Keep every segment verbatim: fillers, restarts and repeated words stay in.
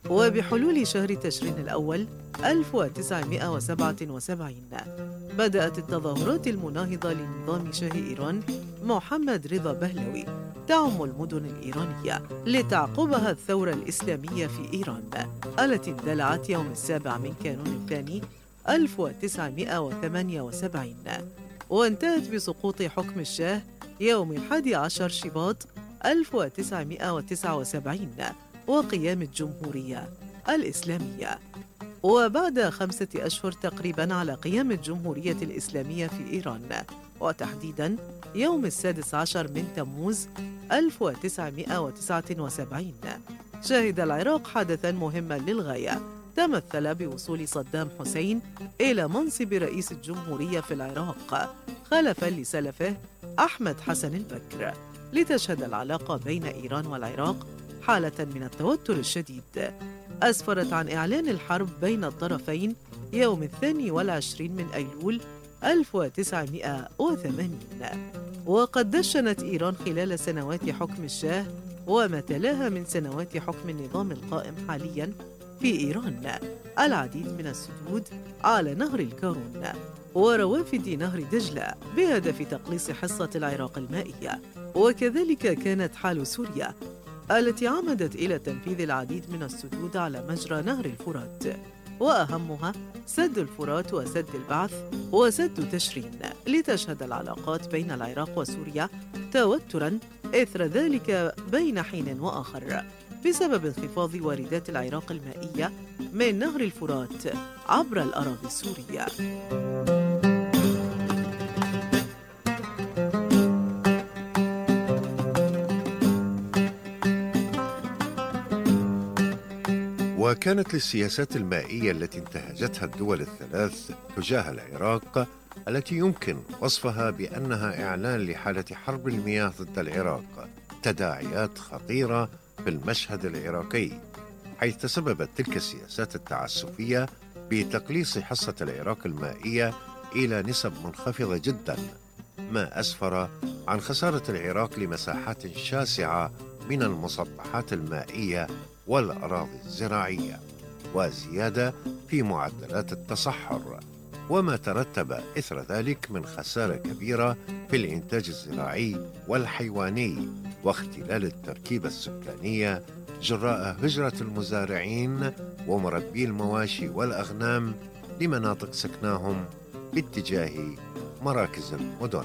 وبحلول شهر تشرين الأول ألف وتسعمائة وسبعة وسبعين بدأت التظاهرات المناهضة لنظام شاه إيران محمد رضا بهلوي تعم المدن الإيرانية، لتعقبها الثورة الإسلامية في إيران التي اندلعت يوم السابع من كانون الثاني ألف وتسعمائة وثمانية وسبعين، وانتهت بسقوط حكم الشاه يوم الحادي عشر شباط ألف وتسعمائة وتسعة وسبعين وقيام الجمهورية الإسلامية. وبعد خمسة أشهر تقريباً على قيام الجمهورية الإسلامية في إيران، وتحديداً يوم السادس عشر من تموز ألف وتسعمائة وتسعة وسبعين، شهد العراق حدثاً مهماً للغاية تمثل بوصول صدام حسين إلى منصب رئيس الجمهورية في العراق خلفاً لسلفه أحمد حسن البكر، لتشهد العلاقة بين إيران والعراق حالة من التوتر الشديد أسفرت عن إعلان الحرب بين الطرفين يوم الثاني والعشرين من أيلول ألف وتسعمائة وثمانين. وقد دشنت إيران خلال سنوات حكم الشاه وما تلاها من سنوات حكم النظام القائم حالياً في إيران العديد من السدود على نهر الكارون وروافد نهر دجلة بهدف تقليص حصة العراق المائية. وكذلك كانت حال سوريا التي عمدت إلى تنفيذ العديد من السدود على مجرى نهر الفرات، وأهمها سد الفرات وسد البعث وسد تشرين، لتشهد العلاقات بين العراق وسوريا توتراً إثر ذلك بين حين وآخر بسبب انخفاض واردات العراق المائية من نهر الفرات عبر الأراضي السورية. وكانت للسياسات المائية التي انتهجتها الدول الثلاث تجاه العراق، التي يمكن وصفها بأنها إعلان لحالة حرب المياه ضد العراق، تداعيات خطيرة في المشهد العراقي، حيث تسببت تلك السياسات التعسفية بتقليص حصة العراق المائية إلى نسب منخفضة جدا، ما أسفر عن خسارة العراق لمساحات شاسعة من المسطحات المائية والأراضي الزراعية، وزيادة في معدلات التصحر، وما ترتب إثر ذلك من خسارة كبيرة في الإنتاج الزراعي والحيواني واختلال التركيبة السكانية جراء هجرة المزارعين ومربي المواشي والأغنام لمناطق سكناهم باتجاه مراكز المدن،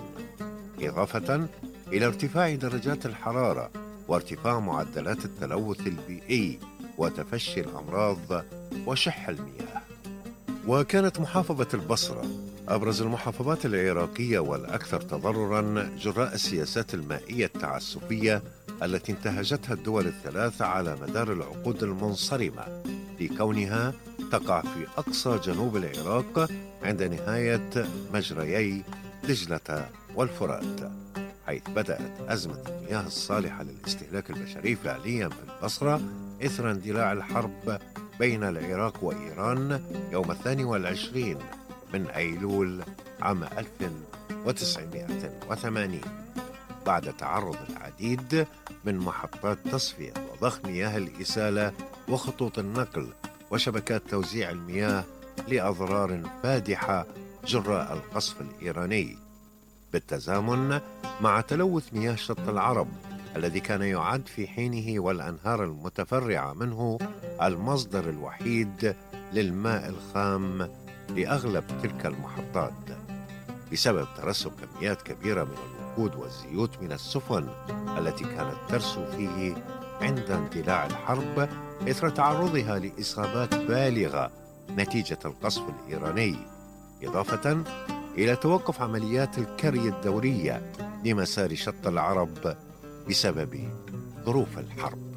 إضافة إلى ارتفاع درجات الحرارة وارتفاع معدلات التلوث البيئي وتفشي الأمراض وشح المياه. وكانت محافظة البصرة أبرز المحافظات العراقية والأكثر تضرراً جراء السياسات المائية التعسفية التي انتهجتها الدول الثلاث على مدار العقود المنصرمة، لكونها تقع في أقصى جنوب العراق عند نهاية مجريي دجلة والفرات، حيث بدأت أزمة المياه الصالحة للاستهلاك البشري فعلياً في البصرة إثر اندلاع الحرب بين العراق وإيران يوم الثاني والعشرين من أيلول عام ألف وتسعمائة وثمانين، بعد تعرض العديد من محطات تصفية وضخ مياه الإسالة وخطوط النقل وشبكات توزيع المياه لأضرار فادحة جراء القصف الإيراني، بالتزامن مع تلوث مياه شط العرب الذي كان يعد في حينه والأنهار المتفرعة منه المصدر الوحيد للماء الخام لأغلب تلك المحطات، بسبب ترسب كميات كبيرة من الوقود والزيوت من السفن التي كانت ترسو فيه عند اندلاع الحرب إثر تعرضها لإصابات بالغة نتيجة القصف الإيراني، إضافة إلى توقف عمليات الكري الدورية لمسار شط العرب بسبب ظروف الحرب.